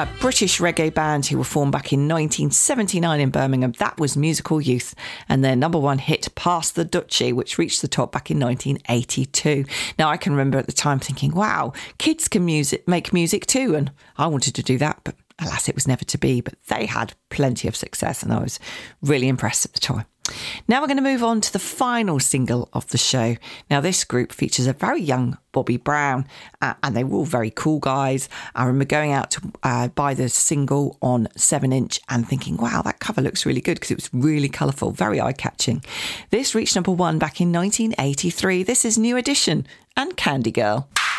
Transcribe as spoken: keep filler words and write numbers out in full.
a British reggae band who were formed back in nineteen seventy-nine in Birmingham. That was Musical Youth, and their number one hit, Pass the Dutchie, which reached the top back in nineteen eighty-two. Now, I can remember at the time thinking, wow, kids can music make music too, and I wanted to do that, but alas, it was never to be. But they had plenty of success, and I was really impressed at the time. Now we're going to move on to the final single of the show. Now this group features a very young Bobby Brown, uh, and they were all very cool guys. I remember going out to uh, buy the single on seven inch and thinking, wow, that cover looks really good, because it was really colourful, very eye-catching. This reached number one back in nineteen eighty-three. This is New Edition and Candy Girl.